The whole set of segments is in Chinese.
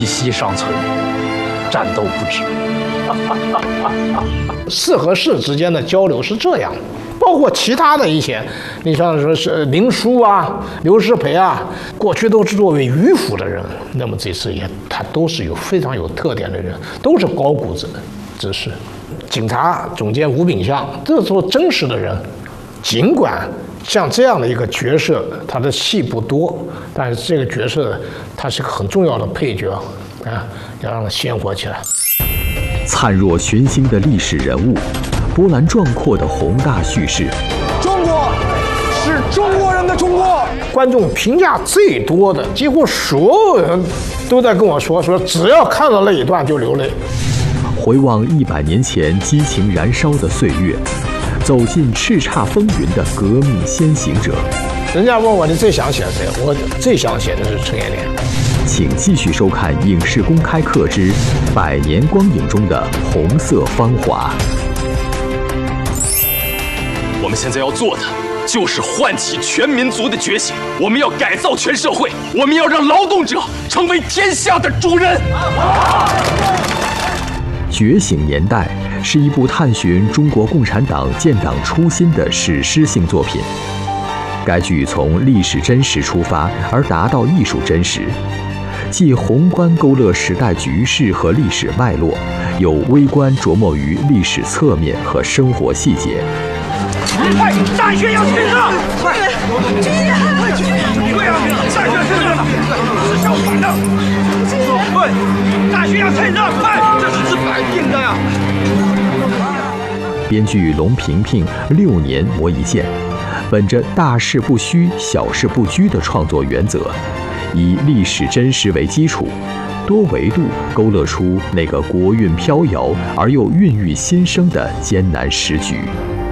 一息尚存，战斗不止。 士和士之间的交流是这样的，包括其他的一些，你像说是林殊啊、刘师培啊，过去都是作为迂腐的人，那么这次他都是非常有特点的人，都是高骨之士。警察总监吴炳相，这时候真实的人，尽管像这样的一个角色，他的戏不多，但是这个角色他是个很重要的配角啊，要让他鲜活起来。 灿若群星的历史人物，波澜壮阔的宏大叙事。 中国是中国人的中国。 观众评价最多的，几乎所有人都在跟我说，只要看到那一段就流泪。 回望100年前激情燃烧的岁月，走进叱咤风云的革命先行者。 人家问我你最想写谁，我最想写的是陈延年。 请继续收看《影视公开课之100年光影中的红色芳华》。 我们现在要做的就是唤起全民族的觉醒，我们要改造全社会，我们要让劳动者成为天下的主人。 觉醒年代是一部探寻中国共产党建党初心的史诗性作品。该剧从历史真实出发，而达到艺术真实，既宏观勾勒时代局势和历史脉络，又微观琢磨于历史侧面和生活细节。 快，大学要趁热！快，军人，对啊，大学趁热，这是相反的。对，大学要趁热，快，这是摆定的呀。 编剧龙平平6年磨一剑，本着大事不虚、小事不拘的创作原则，以历史真实为基础，多维度勾勒出那个国运飘摇而又孕育新生的艰难时局。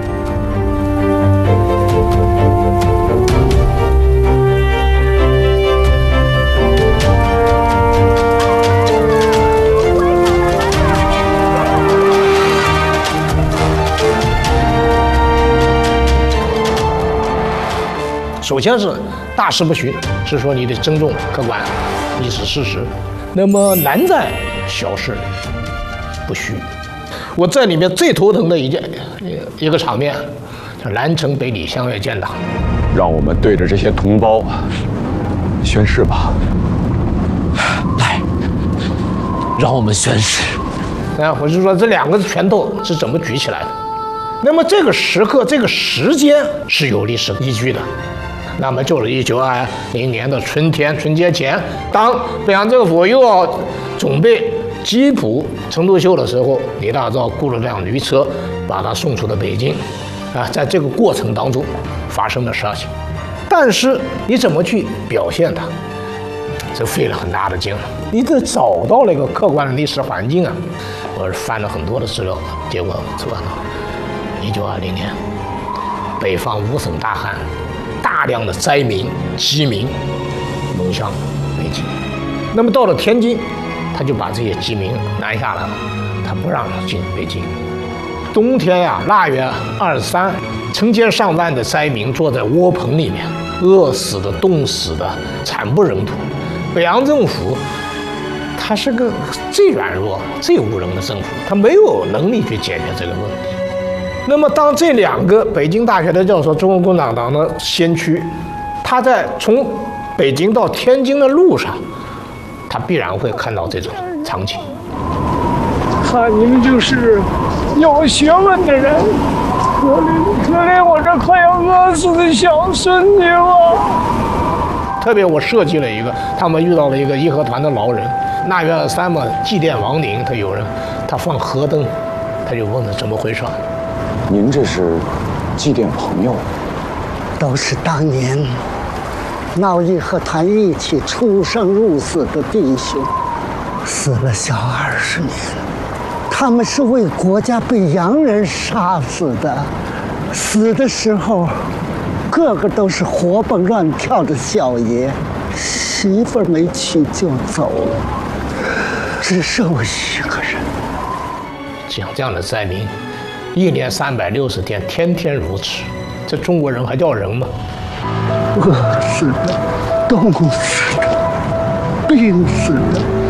首先是大事不虚，是说你得尊重客观历史事实。那么难在小事不虚。我在里面最头疼的一个场面，叫南城北李相约建党。 让我们对着这些同胞宣誓吧。 来，让我们宣誓。 我是说这2个拳头是怎么举起来的？那么这个时刻、这个时间是有历史依据的。那么就是1920年的春节前，当北洋政府又要准备缉捕陈独秀的时候，李大钊雇了辆驴车把他送出了北京。在这个过程当中发生的事情，但是你怎么去表现它，这费了很大的劲了。你得找到那个客观的历史环境啊。我是翻了很多的资料，结果出来了1920年，北方5省大旱。大量的灾民、饥民涌向北京，那么到了天津，他就把这些饥民拦下来了，他不让他进北京。冬天呀，腊月23，成千上万的灾民坐在窝棚里面，饿死的、冻死的，惨不忍睹。北洋政府，他是个最软弱、最无能的政府，他没有能力去解决这个问题。那么，当这2个北京大学的教授、中国共产党的先驱，他在从北京到天津的路上，他必然会看到这种场景。 看你们就是有学问的人，可怜我这快要饿死的小孙女了。 特别我设计了一个，他们遇到了一个义和团的老人，腊月23嘛，祭奠亡灵，他放河灯，他就问他怎么回事。 您这是祭奠朋友？ 都是当年闹义和团一起出生入死的弟兄，死了小20年。他们是为国家被洋人杀死的，死的时候个个都是活蹦乱跳的小爷，媳妇没娶就走了，只剩我一个人。 像这样的灾民，1年360天，天天如此，这中国人还叫人吗？ 饿死的，冻死的，病死的。